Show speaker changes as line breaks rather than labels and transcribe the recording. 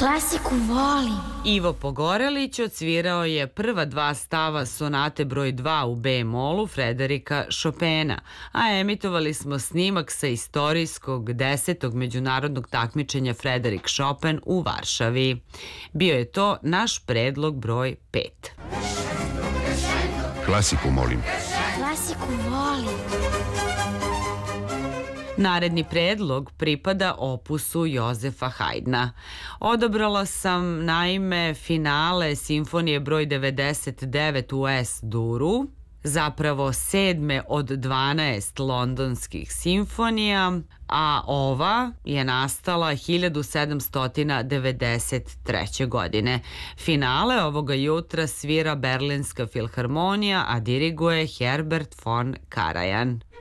Klasiku volim.
Ivo Pogorelić odsvirao je prva dva stava sonate broj 2 u B-molu Frederika Chopina, a emitovali smo snimak sa istorijskog 10. međunarodnog takmičenja Frederik Chopin u Varšavi. Bio je to naš predlog broj 5.
Klasiku molim.
Klasiku volim.
Naredni predlog pripada opusu Jozefa Hajdna. Odabrala sam naime finale simfonije broj 99 u S-duru, zapravo 7. od 12 londonskih simfonija, a ova je nastala 1793. godine. Finale ovoga jutra svira Berlinska filharmonija, a diriguje Herbert von Karajan.